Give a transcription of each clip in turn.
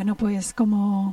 Bueno, pues como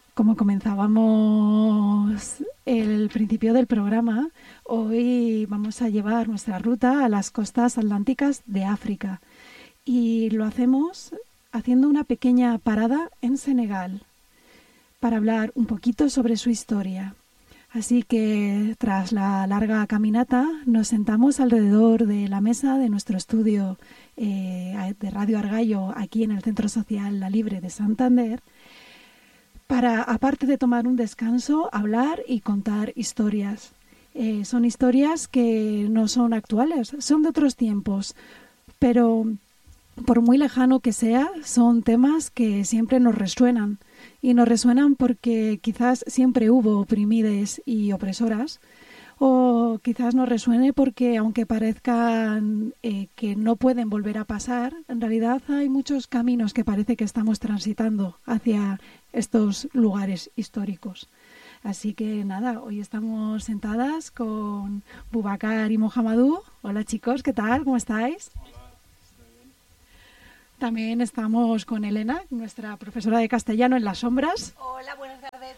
comenzábamos el principio del programa, hoy vamos a llevar nuestra ruta a las costas atlánticas de África y lo hacemos haciendo una pequeña parada en Senegal para hablar un poquito sobre su historia. Así que tras la larga caminata nos sentamos alrededor de la mesa de nuestro estudio de Radio Argallo aquí en el Centro Social La Libre de Santander para, aparte de tomar un descanso, hablar y contar historias. Son historias que no son actuales, son de otros tiempos, pero por muy lejano que sea, son temas que siempre nos resuenan. Y nos resuenan porque quizás siempre hubo oprimides y opresoras, o quizás nos resuene porque aunque parezcan que no pueden volver a pasar, en realidad hay muchos caminos que parece que estamos transitando hacia estos lugares históricos. Así que nada, hoy estamos sentadas con Boubacar y Mohamedou. Hola chicos, ¿qué tal? ¿Cómo estáis? También estamos con Elena, nuestra profesora de castellano en las sombras. Hola, buenas tardes.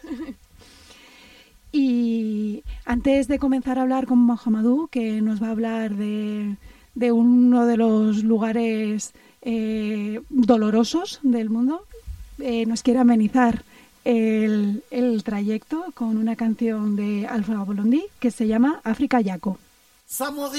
Y antes de comenzar a hablar con Mohamedou, que nos va a hablar de uno de los lugares dolorosos del mundo, nos quiere amenizar el trayecto con una canción de Alpha Blondy que se llama Africa Jaco.